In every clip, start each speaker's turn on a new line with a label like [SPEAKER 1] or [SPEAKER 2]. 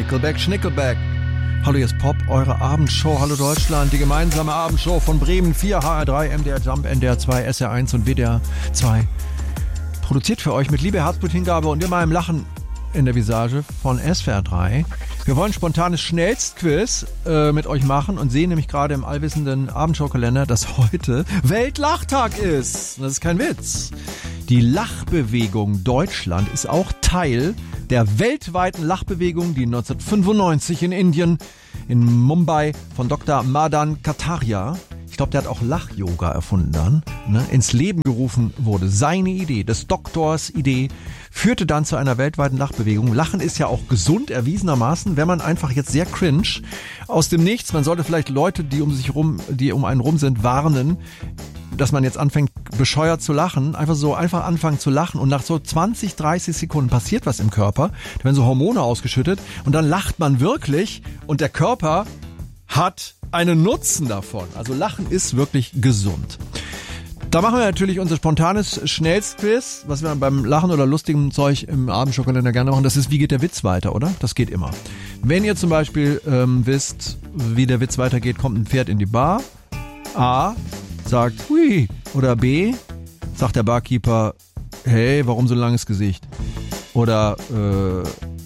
[SPEAKER 1] Nickelback, Schnickelback. Hallo, hier ist Pop, eure Abendshow. Hallo Deutschland, die gemeinsame Abendshow von Bremen 4, HR3, MDR Jump, NDR 2, SR1 und WDR 2. Produziert für euch mit Liebe, Herzblut, Hingabe und immer einem Lachen in der Visage von SWR 3. Wir wollen spontanes Schnellstquiz mit euch machen und sehen nämlich gerade im allwissenden Abendshow-Kalender, dass heute Weltlachtag ist. Das ist kein Witz. Die Lachbewegung Deutschland ist auch Teil der weltweiten Lachbewegung, die 1995 in Indien, in Mumbai von Dr. Madan Kataria, ich glaube, der hat auch Lach-Yoga erfunden dann, ins Leben gerufen wurde. Seine Idee, des Doktors Idee, führte dann zu einer weltweiten Lachbewegung. Lachen ist ja auch gesund, erwiesenermaßen, wenn man einfach jetzt sehr cringe aus dem Nichts, man sollte vielleicht Leute, die um einen rum sind, warnen, dass man jetzt anfängt, bescheuert zu lachen, einfach anfangen zu lachen und nach so 20, 30 Sekunden passiert was im Körper, da werden so Hormone ausgeschüttet und dann lacht man wirklich und der Körper hat einen Nutzen davon. Also Lachen ist wirklich gesund. Da machen wir natürlich unser spontanes Schnellstquiz, was wir beim Lachen oder lustigem Zeug im Abendshow-Kalender gerne machen. Das ist, wie geht der Witz weiter, oder? Das geht immer. Wenn ihr zum Beispiel wisst, wie der Witz weitergeht, kommt ein Pferd in die Bar. A, sagt hui. Oder B, sagt der Barkeeper, hey, warum so ein langes Gesicht? Oder mir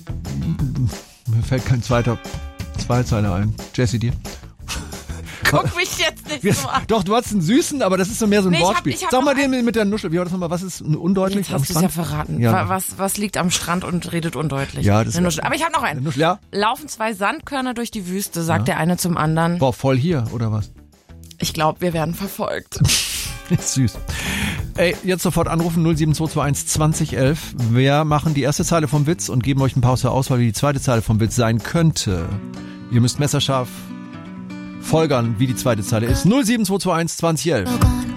[SPEAKER 1] fällt kein Zweizeiler ein. Jessie, dir?
[SPEAKER 2] Guck mich jetzt nicht so an.
[SPEAKER 1] Doch, du hast einen süßen, aber das ist so mehr so ein Wortspiel. Sag mal den mit der Nuschel. Wie war das nochmal? Was ist undeutlich
[SPEAKER 2] jetzt
[SPEAKER 1] am
[SPEAKER 2] Strand? Jetzt hast du es ja verraten.
[SPEAKER 1] Ja.
[SPEAKER 2] Was liegt am Strand und redet undeutlich?
[SPEAKER 1] Ja, das ist
[SPEAKER 2] aber ich habe noch einen.
[SPEAKER 1] Nuschel, ja?
[SPEAKER 2] Laufen zwei Sandkörner durch die Wüste, sagt der eine zum anderen.
[SPEAKER 1] Boah, voll hier, oder was?
[SPEAKER 2] Ich glaube, wir werden verfolgt.
[SPEAKER 1] Ist süß. Ey, jetzt sofort anrufen 07221 2011. Wir machen die erste Zeile vom Witz und geben euch ein paar zur Auswahl, wie die zweite Zeile vom Witz sein könnte. Ihr müsst messerscharf folgern, wie die zweite Zeile ist. 07221 2011.